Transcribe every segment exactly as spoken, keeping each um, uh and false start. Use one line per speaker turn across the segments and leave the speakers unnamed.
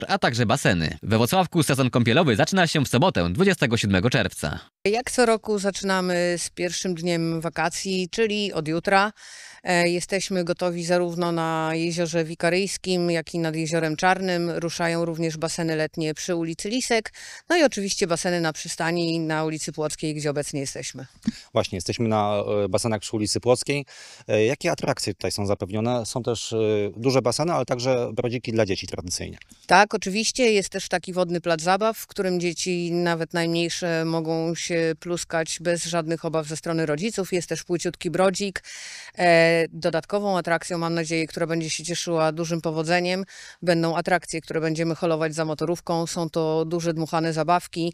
a także baseny. We Włocławku sezon kąpielowy zaczyna się w sobotę, dwudziestego siódmego czerwca.
Jak co roku zaczynamy z pierwszym dniem wakacji, czyli od jutra. Jesteśmy gotowi zarówno na Jeziorze Wikaryjskim, jak i nad Jeziorem Czarnym. Ruszają również baseny letnie przy ulicy Lisek, no i oczywiście baseny na przystani na ulicy Płockiej, gdzie obecnie jesteśmy.
Właśnie, jesteśmy na basenach przy ulicy Płockiej. Jakie atrakcje tutaj są zapewnione? Są też duże baseny, ale także brodziki dla dzieci tradycyjnie.
Tak, oczywiście. Jest też taki wodny plac zabaw, w którym dzieci, nawet najmniejsze, mogą się pluskać bez żadnych obaw ze strony rodziców. Jest też płyciutki brodzik. Dodatkową atrakcją, mam nadzieję, która będzie się cieszyła dużym powodzeniem, będą atrakcje, które będziemy holować za motorówką. Są to duże dmuchane zabawki.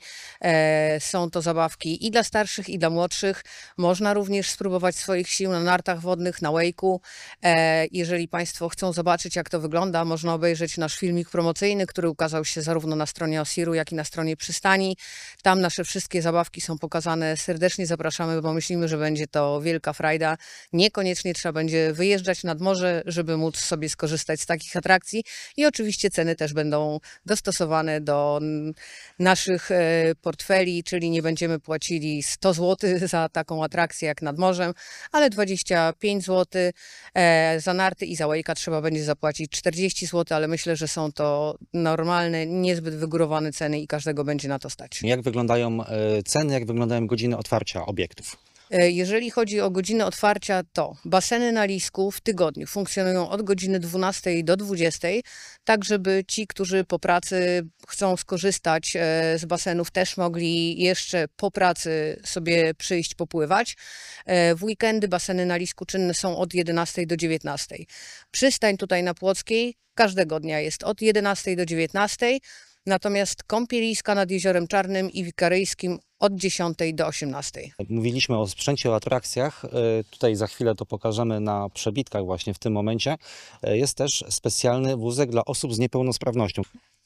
Są to zabawki i dla starszych, i dla młodszych. Można również spróbować swoich sił na nartach wodnych, na wake'u. Jeżeli Państwo chcą zobaczyć, jak to wygląda, można obejrzeć nasz filmik promocyjny, który ukazał się zarówno na stronie Osiru, jak i na stronie przystani. Tam nasze wszystkie zabawki są pokazane. Serdecznie zapraszamy, bo myślimy, że będzie to wielka frajda. Niekoniecznie trzeba będzie wyjeżdżać nad morze, żeby móc sobie skorzystać z takich atrakcji. I oczywiście ceny też będą dostosowane do naszych portfeli, czyli nie będziemy płacili sto złotych za taką atrakcję jak nad morzem, ale dwadzieścia pięć złotych. Za narty i za wake'a trzeba będzie zapłacić czterdzieści złotych, ale myślę, że są to normalne, niezbyt wygórowane ceny i każdego będzie na to stać.
Jak wyglądają ceny, jak wyglądają godziny otwarcia obiektów?
Jeżeli chodzi o godziny otwarcia, to baseny na Lisku w tygodniu funkcjonują od godziny dwunastej do dwudziestej, tak żeby ci, którzy po pracy chcą skorzystać z basenów, też mogli jeszcze po pracy sobie przyjść popływać. W weekendy baseny na Lisku czynne są od jedenastej do dziewiętnastej. Przystań tutaj na Płockiej każdego dnia jest od jedenastej do dziewiętnastej, natomiast kąpieliska nad Jeziorem Czarnym i Wikaryjskim od dziesiątej do osiemnastej.
Mówiliśmy o sprzęcie, o atrakcjach. Tutaj za chwilę to pokażemy na przebitkach właśnie w tym momencie. Jest też specjalny wózek dla osób z niepełnosprawnością.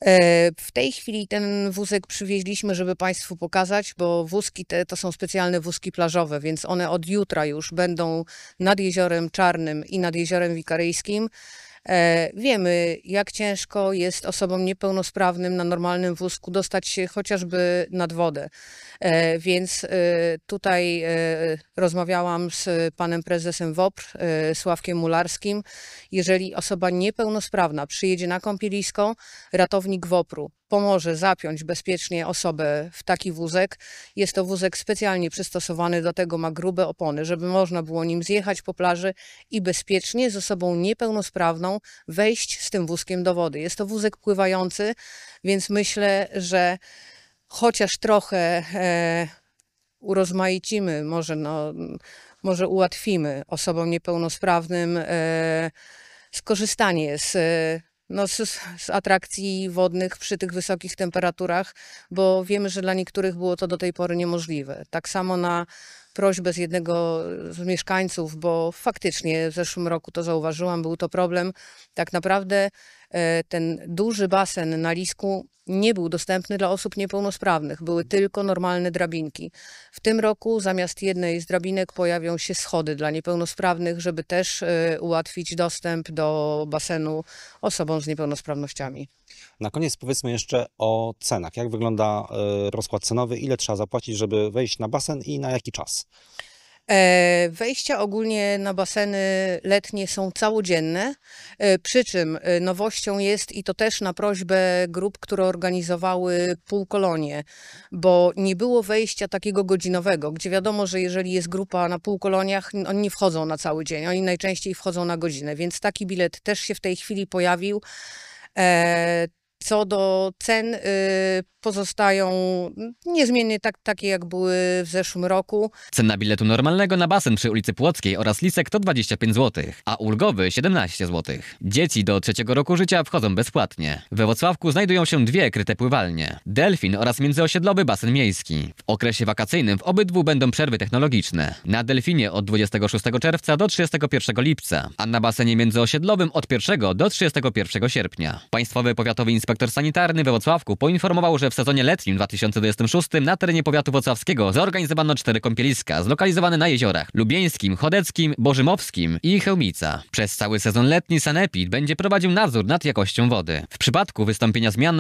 W tej chwili ten wózek przywieźliśmy, żeby Państwu pokazać, bo wózki te to są specjalne wózki plażowe, więc one od jutra już będą nad Jeziorem Czarnym i nad Jeziorem Wikaryjskim. Wiemy, jak ciężko jest osobom niepełnosprawnym na normalnym wózku dostać się chociażby nad wodę. Więc tutaj rozmawiałam z panem prezesem WOPR, Sławkiem Mularskim. Jeżeli osoba niepełnosprawna przyjedzie na kąpielisko, ratownik WOPR-u pomoże zapiąć bezpiecznie osobę w taki wózek. Jest to wózek specjalnie przystosowany, do tego ma grube opony, żeby można było nim zjechać po plaży i bezpiecznie z osobą niepełnosprawną wejść z tym wózkiem do wody. Jest to wózek pływający, więc myślę, że chociaż trochę e, urozmaicimy, może, no, może ułatwimy osobom niepełnosprawnym e, skorzystanie z No, z, z atrakcji wodnych przy tych wysokich temperaturach, bo wiemy, że dla niektórych było to do tej pory niemożliwe. Tak samo na prośbę z jednego z mieszkańców, bo faktycznie w zeszłym roku to zauważyłam, był to problem. Tak naprawdę ten duży basen na Lisku nie był dostępny dla osób niepełnosprawnych. Były tylko normalne drabinki. W tym roku zamiast jednej z drabinek pojawią się schody dla niepełnosprawnych, żeby też ułatwić dostęp do basenu osobom z niepełnosprawnościami.
Na koniec powiedzmy jeszcze o cenach. Jak wygląda rozkład cenowy? Ile trzeba zapłacić, żeby wejść na basen i na jaki czas?
Wejścia ogólnie na baseny letnie są całodzienne, przy czym nowością jest, i to też na prośbę grup, które organizowały półkolonie, bo nie było wejścia takiego godzinowego, gdzie wiadomo, że jeżeli jest grupa na półkoloniach, oni nie wchodzą na cały dzień, oni najczęściej wchodzą na godzinę, więc taki bilet też się w tej chwili pojawił. Co do cen, pozostają niezmiennie tak, takie, jak były w zeszłym roku.
Cena biletu normalnego na basen przy ulicy Płockiej oraz Lisek to dwadzieścia pięć złotych, a ulgowy siedemnaście złotych. Dzieci do trzeciego roku życia wchodzą bezpłatnie. We Włocławku znajdują się dwie kryte pływalnie. Delfin oraz międzyosiedlowy basen miejski. W okresie wakacyjnym w obydwu będą przerwy technologiczne. Na Delfinie od dwudziestego szóstego czerwca do trzydziestego pierwszego lipca, a na basenie międzyosiedlowym od pierwszego do trzydziestego pierwszego sierpnia. Państwowy Powiatowy Inspektor inspektor sanitarny we Włocławku poinformował, że w sezonie letnim dwa tysiące dwudziestym szóstym na terenie powiatu włocławskiego zorganizowano cztery kąpieliska zlokalizowane na jeziorach Lubieńskim, Chodeckim, Bożymowskim i Chełmica. Przez cały sezon letni sanepid będzie prowadził nadzór nad jakością wody. W przypadku wystąpienia zmian